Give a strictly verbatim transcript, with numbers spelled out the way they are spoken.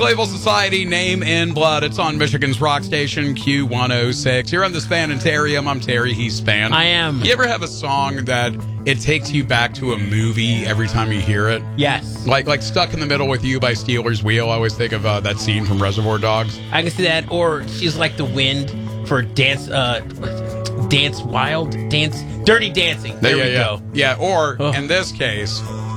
Playful Society, Name in Blood. It's on Michigan's rock station, Q one oh six. You're on the Spanitarium. I'm Terry. He's Span. I am. You ever have a song that it takes you back to a movie every time you hear it? Yes. Like like Stuck in the Middle with You by Steelers Wheel. I always think of uh, that scene from Reservoir Dogs. I can see that. Or She's Like the Wind for Dance uh, Dance Wild? Dance Dirty Dancing. There yeah, we yeah. go. Yeah, or Oh. in this case,